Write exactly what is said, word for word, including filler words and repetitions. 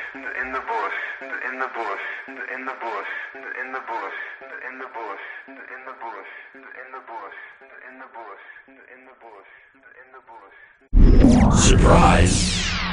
in the bush, in the bush, in the bush, in the bush, in the bush, in the bush, in the bush, in the bush, in the bush, in the bush. Surprise!